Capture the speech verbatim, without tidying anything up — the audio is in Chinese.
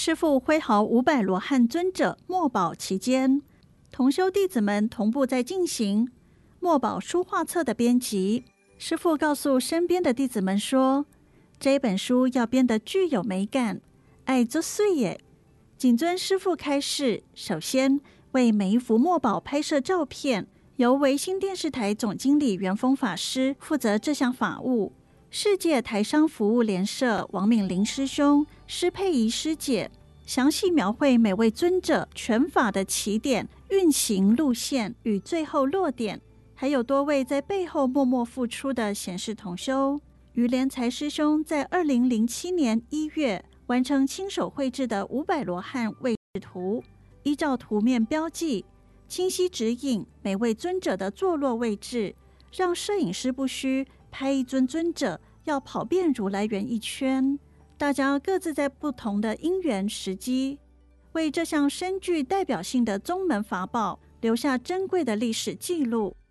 师父挥毫五百罗汉尊者墨宝其间，同修弟子们同步在进行墨宝书画册的编辑。师父告诉身边的弟子们说，这本书要编得具有美感，爱作碎也。谨遵师父开示，首先为每一幅墨宝拍摄照片，由维新电视台总经理元丰法师负责这项法务。世界台商服务联社王敏玲师兄、施佩仪师姐详细描绘每位尊者拳法的起点、运行路线与最后落点，还有多位在背后默默付出的贤士同修。于连才师兄在二零零七年一月完成亲手绘制的五百罗汉位置图，依照图面标记，清晰指引每位尊者的坐落位置，让摄影师不需拍一尊尊者要跑遍如来园一圈。大家各自在不同的因缘时机，为这项深具代表性的宗门法宝留下珍贵的历史记录。